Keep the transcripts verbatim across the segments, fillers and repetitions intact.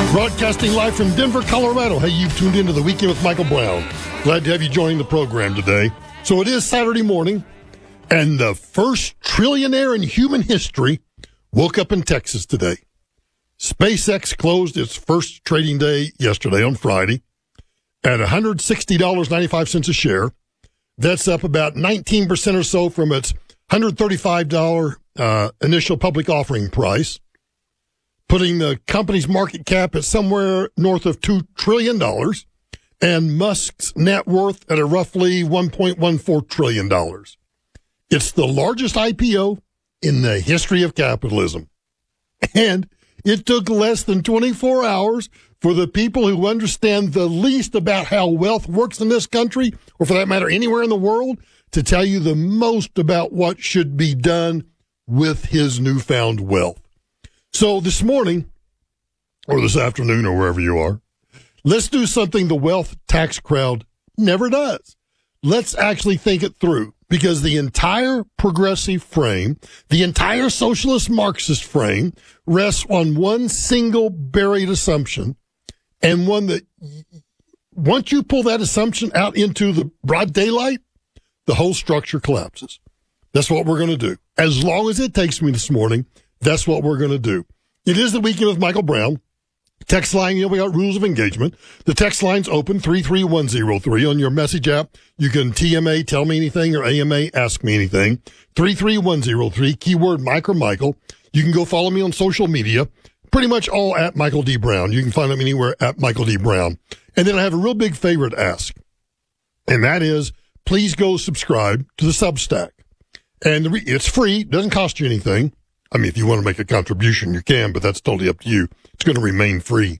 Broadcasting live from Denver, Colorado. Hey, you've tuned into the Weekend with Michael Brown. Glad to have you joining the program today. So it is Saturday morning, and the first trillionaire in human history woke up in Texas today. SpaceX closed its first trading day yesterday on Friday at one hundred sixty dollars and ninety-five cents a share. That's up about nineteen percent or so from its one hundred thirty-five dollars uh, initial public offering price, putting the company's market cap at somewhere north of two trillion dollars and Musk's net worth at a roughly one point one four trillion dollars. It's the largest I P O in the history of capitalism. And it took less than twenty-four hours for the people who understand the least about how wealth works in this country, or for that matter, anywhere in the world, to tell you the most about what should be done with his newfound wealth. So this morning, or this afternoon, or wherever you are, let's do something the wealth tax crowd never does. Let's actually think it through, because the entire progressive frame, the entire socialist Marxist frame, rests on one single buried assumption, and one that, once you pull that assumption out into the broad daylight, the whole structure collapses. That's what we're going to do. As long as it takes me this morning, that's what we're going to do. It is the Weekend with Michael Brown. Text line, you know, we got rules of engagement. The text line's open, three three one zero three. On your message app, you can T M A, tell me anything, or A M A, ask me anything. three three one zero three, keyword Mike or Michael. You can go follow me on social media, pretty much all at Michael D. Brown. You can find them anywhere at Michael D. Brown. And then I have a real big favor to ask, and that is, please go subscribe to the Substack. And the re- it's free, doesn't cost you anything. I mean, if you want to make a contribution, you can, but that's totally up to you. It's going to remain free.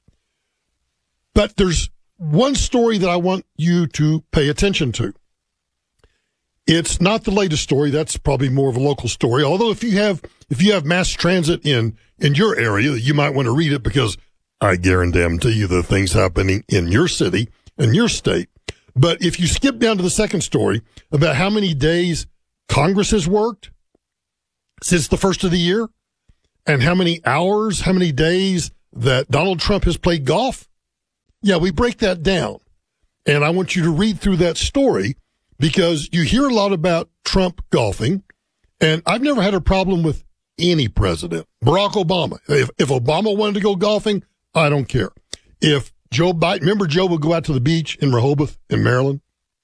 But there's one story that I want you to pay attention to. It's not the latest story. That's probably more of a local story. Although if you have, if you have mass transit in, in your area, you might want to read it, because I guarantee you the things happening in your city and your state. But if you skip down to the second story about how many days Congress has worked since the first of the year, and how many hours, how many days that Donald Trump has played golf, yeah, we break that down. And I want you to read through that story, because you hear a lot about Trump golfing, and I've never had a problem with any president. Barack Obama. If, if Obama wanted to go golfing, I don't care. If Joe Biden, remember Joe would go out to the beach in Rehoboth in Maryland,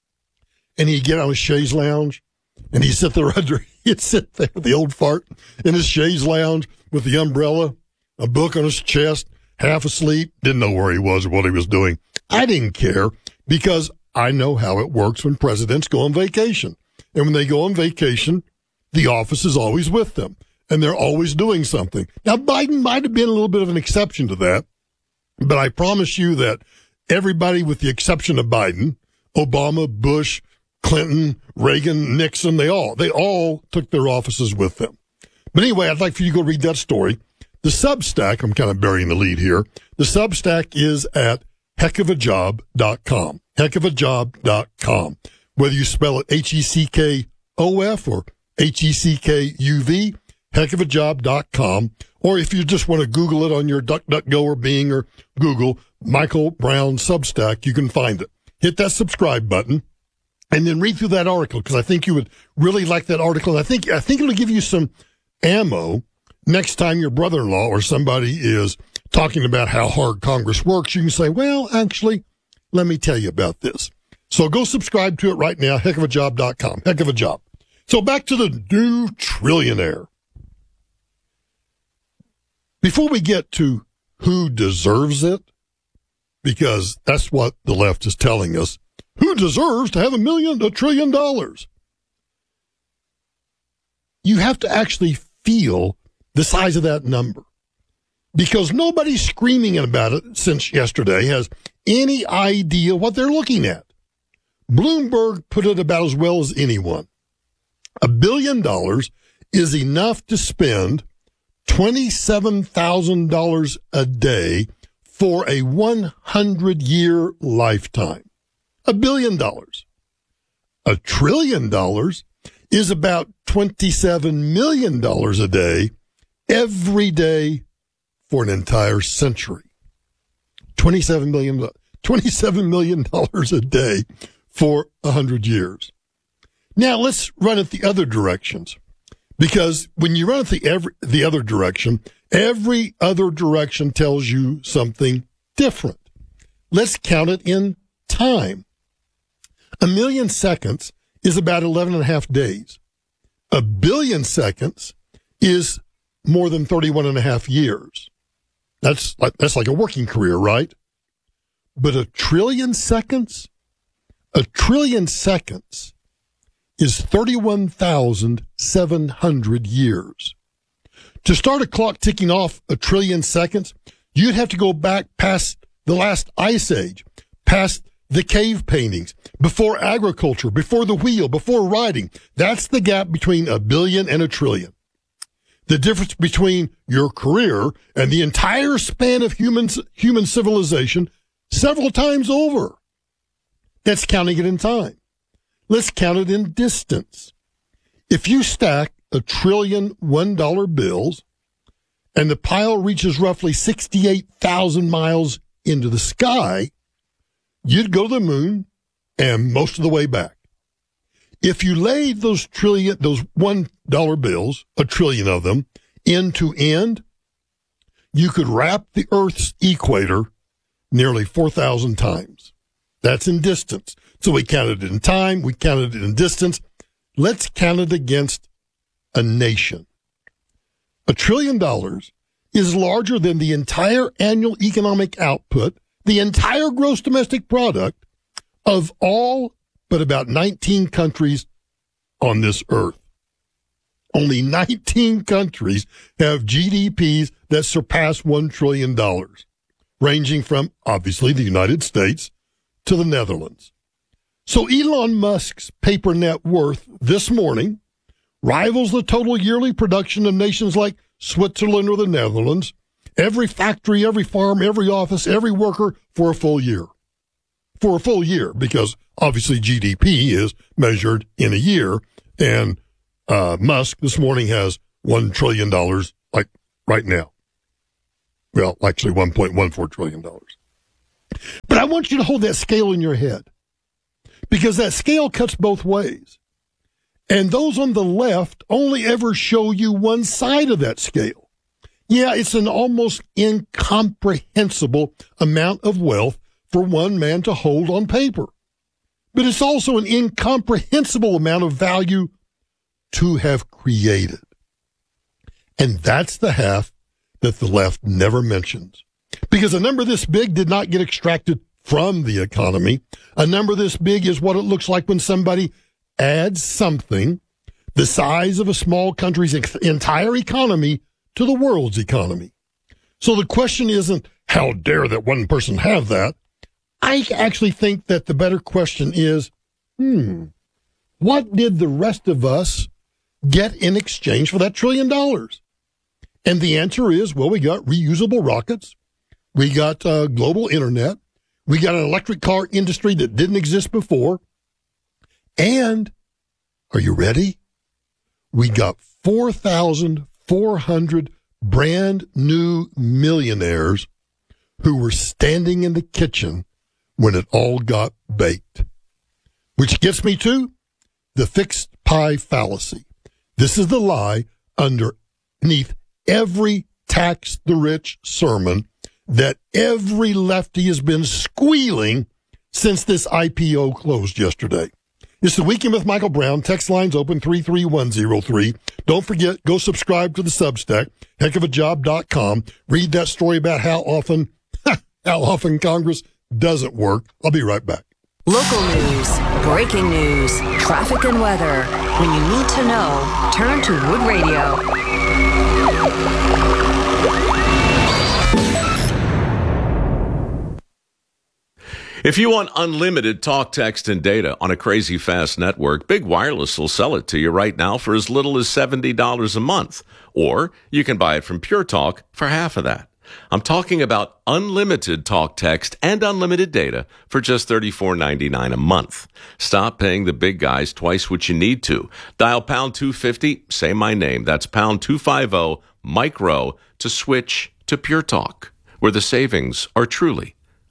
and he'd get on his chaise lounge, and he'd sit there under, he'd sit there, the old fart, in his chaise lounge with the umbrella, a book on his chest, half asleep, didn't know where he was or what he was doing. I didn't care, because I know how it works when presidents go on vacation. And when they go on vacation, the office is always with them, and they're always doing something. Now, Biden might have been a little bit of an exception to that, but I promise you that everybody, with the exception of Biden, Obama, Bush, Clinton, Reagan, Nixon, they all, they all took their offices with them. But anyway, I'd like for you to go read that story. The Substack, I'm kind of burying the lead here. The Substack is at heck of a job dot com. heck of a job dot com. Whether you spell it H E C K O F or H E C K U V, heck of a job dot com. Or if you just want to Google it on your DuckDuckGo or Bing or Google, Michael Brown Substack, you can find it. Hit that subscribe button. And then read through that article, because I think you would really like that article. I think I think it'll give you some ammo next time your brother-in-law or somebody is talking about how hard Congress works. You can say, well, actually, let me tell you about this. So go subscribe to it right now, heck of a job dot com. Heck of a job. So back to the new trillionaire. Before we get to who deserves it, because that's what the left is telling us, who deserves to have a million, a trillion dollars? You have to actually feel the size of that number, because nobody screaming about it since yesterday has any idea what they're looking at. Bloomberg put it about as well as anyone. A billion dollars is enough to spend twenty-seven thousand dollars a day for a one hundred year lifetime. A billion dollars. A trillion dollars is about twenty-seven million dollars a day, every day for an entire century. twenty-seven million, twenty-seven million dollars a day for one hundred years. Now, let's run it the other directions. Because when you run it the, every, the other direction, every other direction tells you something different. Let's count it in time. A million seconds is about eleven and a half days. A billion seconds is more than thirty-one and a half years. That's like, that's like a working career, right? But a trillion seconds, a trillion seconds is thirty-one thousand seven hundred years. To start a clock ticking off a trillion seconds, you'd have to go back past the last ice age, past the cave paintings, before agriculture, before the wheel, before writing. That's the gap between a billion and a trillion. The difference between your career and the entire span of humans, human civilization several times over. That's counting it in time. Let's count it in distance. If you stack a trillion one-dollar bills and the pile reaches roughly sixty-eight thousand miles into the sky, you'd go to the moon and most of the way back. If you laid those trillion, those one-dollar bills, a trillion of them, end to end, you could wrap the Earth's equator nearly four thousand times. That's in distance. So we counted it in time, we counted it in distance. Let's count it against a nation. A trillion dollars is larger than the entire annual economic output, the entire gross domestic product of all but about nineteen countries on this earth. Only nineteen countries have G D Ps that surpass one trillion dollars, ranging from, obviously, the United States to the Netherlands. So Elon Musk's paper net worth this morning rivals the total yearly production of nations like Switzerland or the Netherlands, every factory, every farm, every office, every worker for a full year. For a full year, because obviously G D P is measured in a year, and uh, Musk this morning has one trillion dollars, like right now. Well, actually one point one four trillion dollars. But I want you to hold that scale in your head, because that scale cuts both ways. And those on the left only ever show you one side of that scale. Yeah, it's an almost incomprehensible amount of wealth for one man to hold on paper. But it's also an incomprehensible amount of value to have created. And that's the half that the left never mentions. Because a number this big did not get extracted from the economy. A number this big is what it looks like when somebody adds something the size of a small country's entire economy to the world's economy. So the question isn't, how dare that one person have that? I actually think that the better question is, hmm, what did the rest of us get in exchange for that trillion dollars? And the answer is, well, we got reusable rockets. We got uh, global internet. We got an electric car industry that didn't exist before. And, are you ready? We got four thousand four hundred brand new millionaires who were standing in the kitchen when it all got baked. Which gets me to the fixed pie fallacy. This is the lie underneath every tax the rich sermon that every lefty has been squealing since this I P O closed yesterday. It's the Weekend with Michael Brown. Text lines open three three one zero three. Don't forget, go subscribe to the Substack, heck of a job dot com. Read that story about how often, how often Congress doesn't work. I'll be right back. Local news, breaking news, traffic and weather. When you need to know, turn to Wood Radio. If you want unlimited talk, text, and data on a crazy fast network, Big Wireless will sell it to you right now for as little as seventy dollars a month. Or you can buy it from Pure Talk for half of that. I'm talking about unlimited talk, text, and unlimited data for just thirty-four ninety-nine a month. Stop paying the big guys twice what you need to. Dial pound two fifty, say my name. That's pound two fifty, Mike Rowe, to switch to Pure Talk, where the savings are truly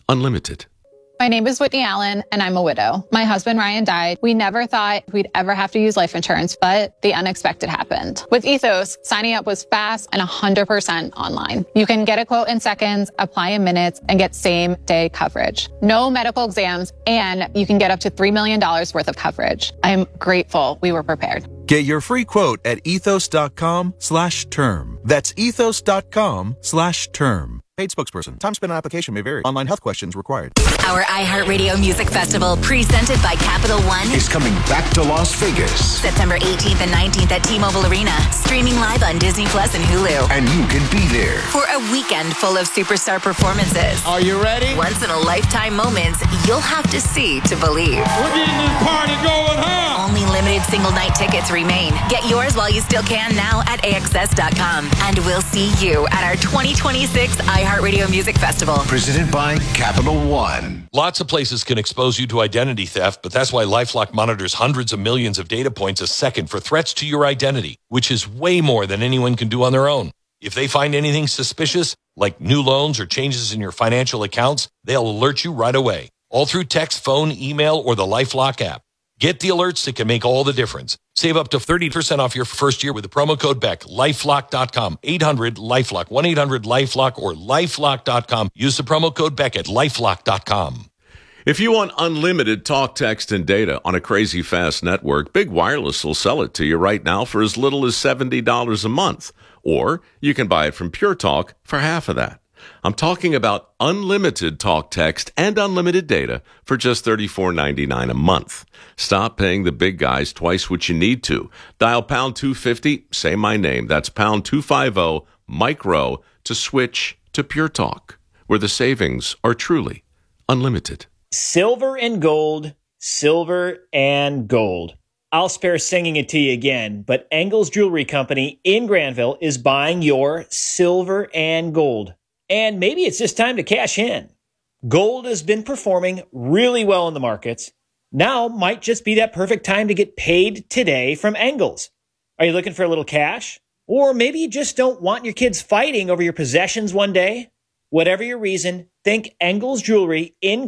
Unlimited. My name is Whitney Allen, and I'm a widow. My husband, Ryan, died. We never thought we'd ever have to use life insurance, but the unexpected happened. With Ethos, signing up was fast and one hundred percent online. You can get a quote in seconds, apply in minutes, and get same-day coverage. No medical exams, and you can get up to three million dollars worth of coverage. I'm grateful we were prepared. Get your free quote at ethos.com slash term. That's ethos.com slash term. Paid spokesperson. Time spent on application may vary. Online health questions required. Our iHeartRadio Music Festival, presented by Capital One, is coming back to Las Vegas. September eighteenth and nineteenth at T-Mobile Arena. Streaming live on Disney Plus and Hulu. And you can be there for a weekend full of superstar performances. Are you ready? Once-in-a-lifetime moments you'll have to see to believe. We're getting this party going, huh? Only limited single-night tickets remain. Get yours while you still can now at A X S dot com. And we'll see you at our twenty twenty-six iHeartRadio Music Festival. Presented by Capital One. Lots of places can expose you to identity theft, but that's why LifeLock monitors hundreds of millions of data points a second for threats to your identity, which is way more than anyone can do on their own. If they find anything suspicious, like new loans or changes in your financial accounts, they'll alert you right away, all through text, phone, email, or the LifeLock app. Get the alerts that can make all the difference. Save up to thirty percent off your first year with the promo code B E C. lifelock dot com. eight hundred LifeLock. one eight hundred LifeLock or lifelock dot com. Use the promo code B E C at lifelock dot com. If you want unlimited talk, text, and data on a crazy fast network, Big Wireless will sell it to you right now for as little as seventy dollars a month. Or you can buy it from Pure Talk for half of that. I'm talking about unlimited talk, text, and unlimited data for just thirty-four ninety-nine a month. Stop paying the big guys twice what you need to. Dial pound two fifty, say my name. That's pound two fifty, micro, to switch to Pure Talk, where the savings are truly unlimited. Silver and gold, silver and gold. I'll spare singing it to you again, but Engels Jewelry Company in Granville is buying your silver and gold. And maybe it's just time to cash in. Gold has been performing really well in the markets. Now might just be that perfect time to get paid today from Engels. Are you looking for a little cash? Or maybe you just don't want your kids fighting over your possessions one day? Whatever your reason, think Engels Jewelry in